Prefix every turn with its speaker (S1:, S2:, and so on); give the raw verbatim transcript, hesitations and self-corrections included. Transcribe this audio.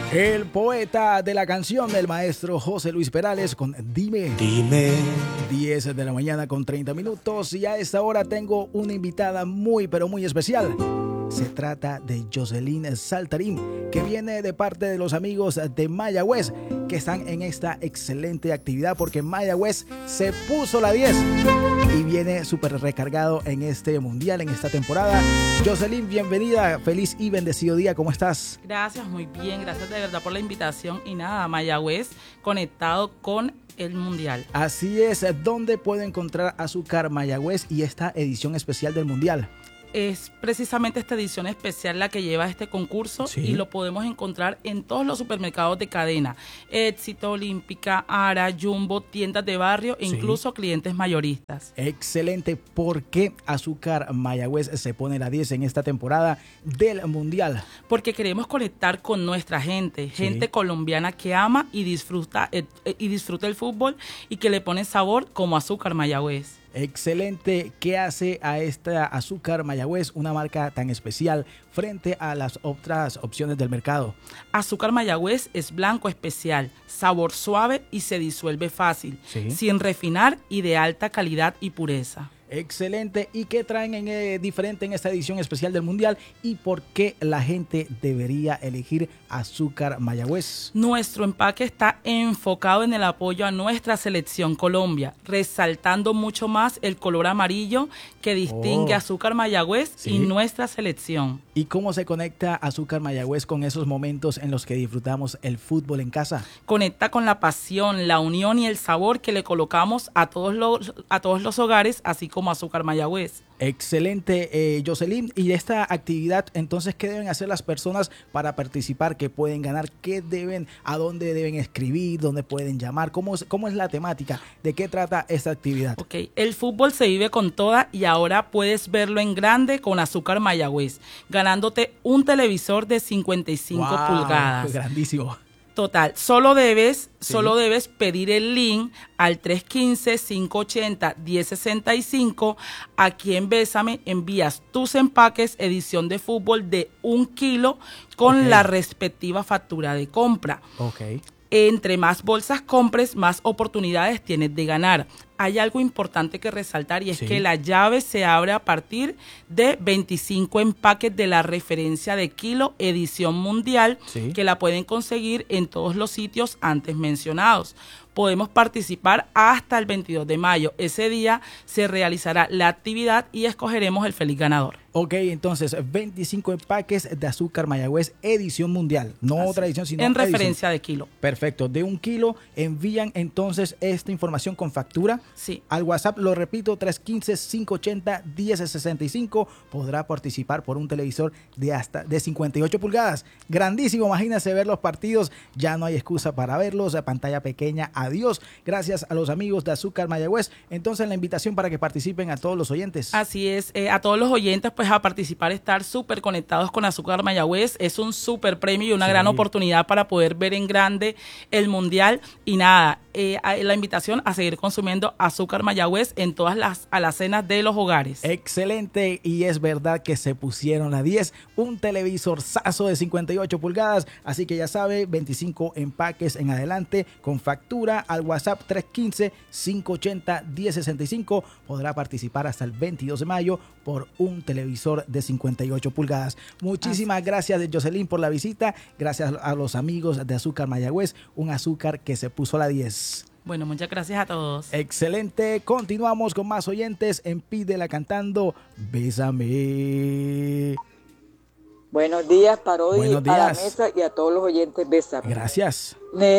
S1: El poeta de la canción del maestro José Luis Perales con Dime.
S2: Dime.
S1: diez de la mañana con treinta minutos y a esta hora tengo una invitada muy pero muy especial. Se trata de Jocelyn Saltarín, que viene de parte de los amigos de Mayagüez, que están en esta excelente actividad porque Mayagüez se puso la diez y viene súper recargado en este mundial, en esta temporada. Jocelyn, bienvenida, feliz y bendecido día, ¿cómo estás?
S3: Gracias, muy bien, gracias de verdad por la invitación y nada, Mayagüez conectado con el mundial.
S1: Así es, ¿dónde puedo encontrar Azúcar Mayagüez y esta edición especial del mundial?
S3: Es precisamente esta edición especial la que lleva este concurso, sí, y lo podemos encontrar en todos los supermercados de cadena: Éxito, Olímpica, Ara, Jumbo, tiendas de barrio e sí, incluso clientes mayoristas.
S1: Excelente. ¿Por qué Azúcar Mayagüez se pone la diez en esta temporada del mundial?
S3: Porque queremos conectar con nuestra gente, gente sí, colombiana que ama y disfruta, eh, y disfruta el fútbol y que le pone sabor como Azúcar Mayagüez.
S1: Excelente. ¿Qué hace a esta Azúcar Mayagüez una marca tan especial frente a las otras opciones del mercado?
S3: Azúcar Mayagüez es blanco especial, sabor suave y se disuelve fácil, ¿sí?, sin refinar y de alta calidad y pureza.
S1: Excelente. ¿Y qué traen en, eh, diferente en esta edición especial del Mundial? ¿Y por qué la gente debería elegir Azúcar Mayagüez?
S3: Nuestro empaque está enfocado en el apoyo a nuestra selección Colombia, resaltando mucho más el color amarillo que distingue oh. Azúcar Mayagüez ¿sí? y nuestra selección.
S1: ¿Y cómo se conecta Azúcar Mayagüez con esos momentos en los que disfrutamos el fútbol en casa?
S3: Conecta con la pasión, la unión y el sabor que le colocamos a todos los, a todos los hogares, así como como Azúcar Mayagüez.
S1: Excelente, eh, Jocelyn. Y de esta actividad, entonces, ¿qué deben hacer las personas para participar? ¿Qué pueden ganar? ¿Qué deben, a dónde deben escribir? ¿Dónde pueden llamar? ¿Cómo es, cómo es la temática? ¿De qué trata esta actividad?
S3: Ok, el fútbol se vive con toda y ahora puedes verlo en grande con Azúcar Mayagüez, ganándote un televisor de cincuenta y cinco wow, pulgadas.
S1: Grandísimo.
S3: Total, solo debes, sí. solo debes pedir el link al tres uno cinco, cinco ocho cero, uno cero seis cinco. Aquí en Bésame envías tus empaques, edición de fútbol de un kilo con okay. la respectiva factura de compra.
S1: Okay.
S3: Entre más bolsas compres, más oportunidades tienes de ganar. Hay algo importante que resaltar y es sí. que la llave se abre a partir de veinticinco empaques de la referencia de kilo edición mundial sí. que la pueden conseguir en todos los sitios antes mencionados. Podemos participar hasta el veintidós de mayo. Ese día se realizará la actividad y escogeremos el feliz ganador.
S1: Ok, entonces veinticinco empaques de Azúcar Mayagüez edición mundial, no Así. otra edición, sino
S3: en
S1: edición.
S3: referencia de kilo.
S1: Perfecto, de un kilo envían entonces esta información con factura
S3: sí.
S1: al WhatsApp, lo repito, tres uno cinco, cinco ocho cero, uno cero seis cinco. Podrá participar por un televisor de hasta de cincuenta y ocho pulgadas. Grandísimo, imagínense ver los partidos, ya no hay excusa para verlos, a pantalla pequeña, adiós. Gracias a los amigos de Azúcar Mayagüez. Entonces la invitación para que participen a todos los oyentes.
S3: Así es, eh, a todos los oyentes pues a participar, estar súper conectados con Azúcar Mayagüez. Es un súper premio y una sí. gran oportunidad para poder ver en grande el mundial. Y nada, eh, la invitación a seguir consumiendo Azúcar Mayagüez en todas las alacenas de los hogares.
S1: Excelente, y es verdad que se pusieron la diez, un televisor sazo de cincuenta y ocho pulgadas, así que ya sabe, veinticinco empaques en adelante con factura al WhatsApp tres uno cinco, cinco ocho cero, uno cero seis cinco. Podrá participar hasta el veintidós de mayo por un televisor de cincuenta y ocho pulgadas. Muchísimas Así. gracias, Jocelyn, por la visita. Gracias a los amigos de Azúcar Mayagüez, un azúcar que se puso la diez.
S3: Bueno, muchas gracias a todos.
S1: Excelente. Continuamos con más oyentes en Pídela Cantando. Bésame.
S4: Buenos días para hoy,
S1: Buenos días.
S4: a la mesa y a todos los oyentes. Bésame.
S1: Gracias.
S4: Ne